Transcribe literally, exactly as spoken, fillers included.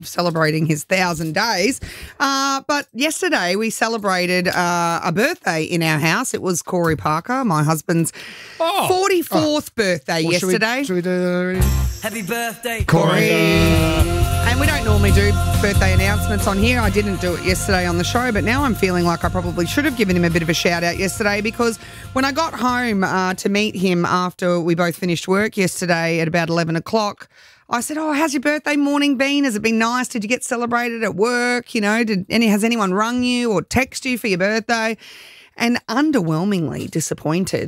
celebrating his thousand days. Uh, but yesterday we celebrated uh, a birthday in our house. It was Corey Parker, my husband's Oh. forty-fourth Oh. birthday Well, yesterday. Should we, should we do that already? Happy birthday, Corey. And we don't normally do birthday announcements on here. I didn't do it yesterday on the show, but now I'm feeling like I probably should have given him a bit of a shout out yesterday, because when I got home uh, to meet him after we both finished work yesterday at about eleven o'clock, I said, oh, how's your birthday morning been? Has it been nice? Did you get celebrated at work? You know, did any has anyone rung you or text you for your birthday? And underwhelmingly disappointed